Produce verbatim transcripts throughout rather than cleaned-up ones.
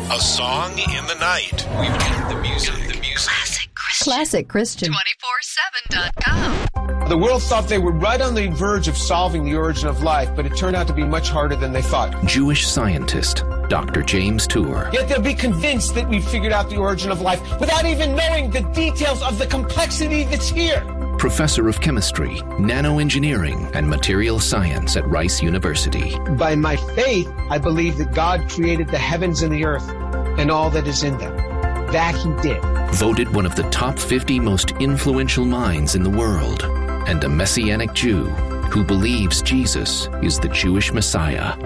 A song in the night. We've got the music. Got the music. Classic Christian. Classic Christian. two four seven dot com. The world thought they were right on the verge of solving the origin of life, but it turned out to be much harder than they thought. Jewish scientist Doctor James Tour. Yet they'll be convinced that we figured out the origin of life without even knowing the details of the complexity that's here. Professor of Chemistry, Nanoengineering, and Material Science at Rice University. By my faith, I believe that God created the heavens and the earth and all that is in them. That he did. Voted one of the top fifty most influential minds in the world, and a Messianic Jew who believes Jesus is the Jewish Messiah.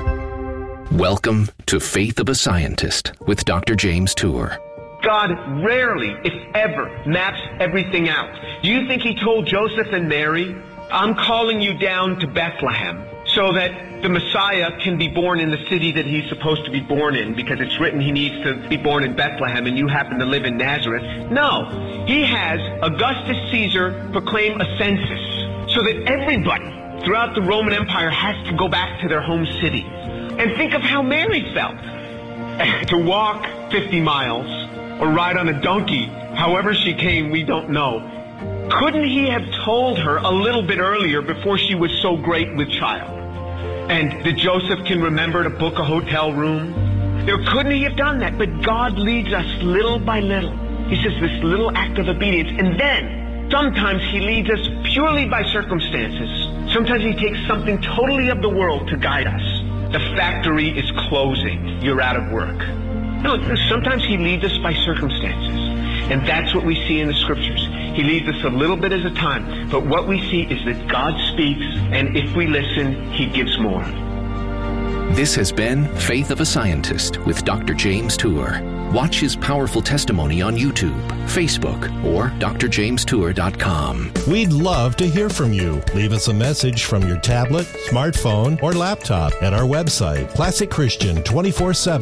Welcome to Faith of a Scientist with Doctor James Tour. God rarely, if ever, maps everything out. Do you think he told Joseph and Mary, I'm calling you down to Bethlehem so that the Messiah can be born in the city that he's supposed to be born in, because it's written he needs to be born in Bethlehem and you happen to live in Nazareth? No. He has Augustus Caesar proclaim a census so that everybody throughout the Roman Empire has to go back to their home city. And think of how Mary felt. To walk fifty miles or ride on a donkey, however she came, we don't know. Couldn't he have told her a little bit earlier before she was so great with child? And that Joseph can remember to book a hotel room? Or couldn't he have done that? But God leads us little by little. He says this little act of obedience. And then sometimes he leads us purely by circumstances. Sometimes he takes something totally of the world to guide us. The factory is closing. You're out of work. No, sometimes he leads us by circumstances. And that's what we see in the scriptures. He leads us a little bit at a time. But what we see is that God speaks, and if we listen, he gives more. This has been Faith of a Scientist with Doctor James Tour. Watch his powerful testimony on YouTube, Facebook, or d r james tour dot com. We'd love to hear from you. Leave us a message from your tablet, smartphone, or laptop at our website, classic christian two four seven